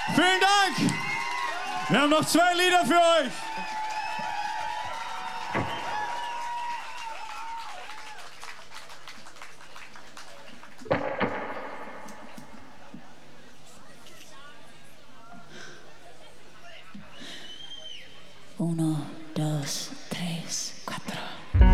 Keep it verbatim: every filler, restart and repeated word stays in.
Vielen Dank. Wir haben noch zwei Lieder für euch. Uno, dos, tres, cuatro.